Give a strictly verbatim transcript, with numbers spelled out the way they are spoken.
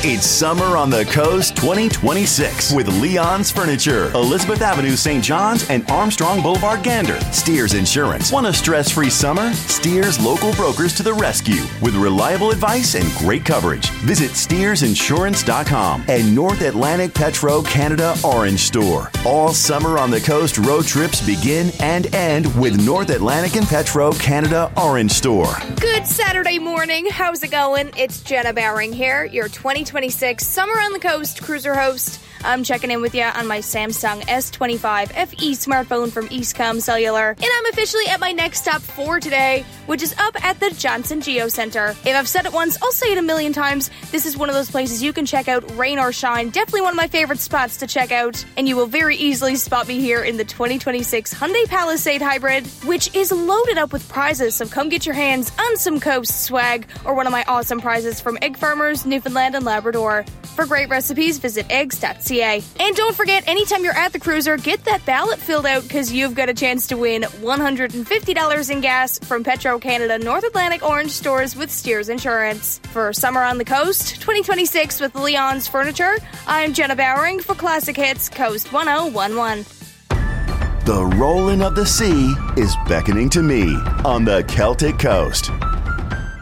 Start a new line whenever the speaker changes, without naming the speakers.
It's Summer on the Coast twenty twenty-six with Leon's Furniture, Elizabeth Avenue, Saint John's, and Armstrong Boulevard, Gander. Steers Insurance. Want a stress-free summer? Steers local brokers to the rescue with reliable advice and great coverage. Visit steers insurance dot com and North Atlantic Petro Canada Orange Store. All Summer on the Coast road trips begin and end with North Atlantic and Petro Canada Orange Store.
Good Saturday morning. How's it going? It's Jenna Bowering here, your twenty twenty-six Summer on the Coast cruiser host. I'm checking in with you on my Samsung S twenty-five F E smartphone from Eastcom Cellular. And I'm officially at my next stop for today, which is up at the Johnson Geo Center. If I've said it once, I'll say it a million times. This is one of those places you can check out rain or shine. Definitely one of my favorite spots to check out. And you will very easily spot me here in the twenty twenty-six Hyundai Palisade Hybrid, which is loaded up with prizes. So come get your hands on some Coast swag or one of my awesome prizes from Egg Farmers, Newfoundland and Labrador. For great recipes, visit eggs dot c a. And don't forget, anytime you're at the cruiser, get that ballot filled out because you've got a chance to win one hundred fifty dollars in gas from Petro Canada North Atlantic Orange Stores with Steers Insurance. For Summer on the Coast twenty twenty-six with Leon's Furniture, I'm Jenna Bowering for Classic Hits Coast ten eleven.
The rolling of the sea is beckoning to me on the Celtic Coast.